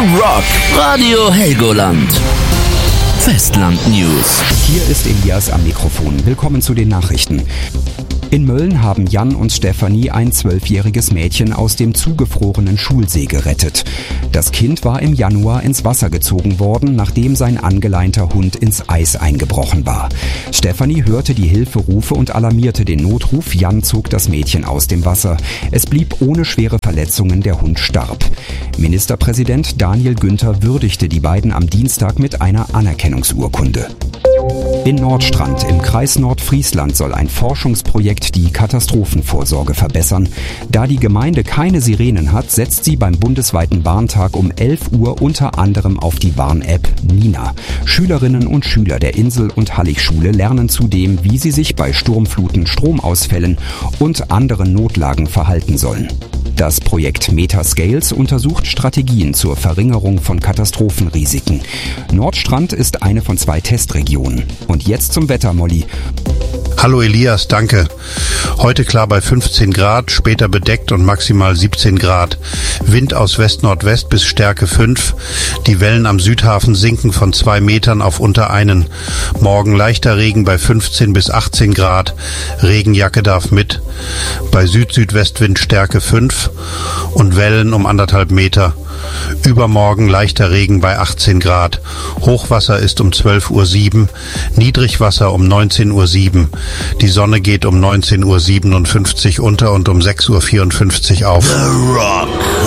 Rock Radio Helgoland. Festland News. Hier ist Elias am Mikrofon. Willkommen zu den Nachrichten. In Mölln haben Jan und Stefanie ein 12-jähriges Mädchen aus dem zugefrorenen Schulsee gerettet. Das Kind war im Januar ins Wasser gezogen worden, nachdem sein angeleinter Hund ins Eis eingebrochen war. Stefanie hörte die Hilferufe und alarmierte den Notruf. Jan zog das Mädchen aus dem Wasser. Es blieb ohne schwere Verletzungen, der Hund starb. Ministerpräsident Daniel Günther würdigte die beiden am Dienstag mit einer Anerkennungsurkunde. In Nordstrand im Kreis Nordfriesland soll ein Forschungsprojekt die Katastrophenvorsorge verbessern. Da die Gemeinde keine Sirenen hat, setzt sie beim bundesweiten Warntag um 11 Uhr unter anderem auf die Warn-App Nina. Schülerinnen und Schüler der Insel- und Halligschule lernen zudem, wie sie sich bei Sturmfluten, Stromausfällen und anderen Notlagen verhalten sollen. Das Projekt Metascales untersucht Strategien zur Verringerung von Katastrophenrisiken. Nordstrand ist eine von 2 Testregionen. Und jetzt zum Wetter, Molly. Hallo Elias, danke. Heute klar bei 15 Grad, später bedeckt und maximal 17 Grad. Wind aus West-Nordwest bis Stärke 5. Die Wellen am Südhafen sinken von 2 Metern auf unter 1. Morgen leichter Regen bei 15 bis 18 Grad. Regenjacke darf mit. Bei Süd-Südwestwind Stärke 5 und Wellen um 1,5 Meter. Übermorgen leichter Regen bei 18 Grad. Hochwasser ist um 12:07 Uhr, Niedrigwasser um 19:07 Uhr. Die Sonne geht um 19:57 Uhr unter und um 6:54 Uhr auf. The Rock.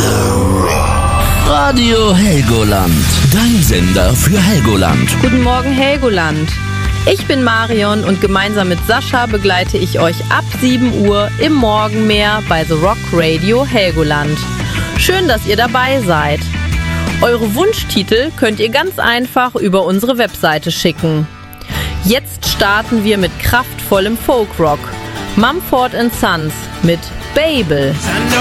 Radio Helgoland. Dein Sender für Helgoland. Guten Morgen Helgoland. Ich bin Marion und gemeinsam mit Sascha begleite ich euch ab 7 Uhr im Morgenmeer bei The Rock Radio Helgoland. Schön, dass ihr dabei seid. Eure Wunschtitel könnt ihr ganz einfach über unsere Webseite schicken. Jetzt starten wir mit kraftvollem Folkrock. Mumford & Sons mit Babel.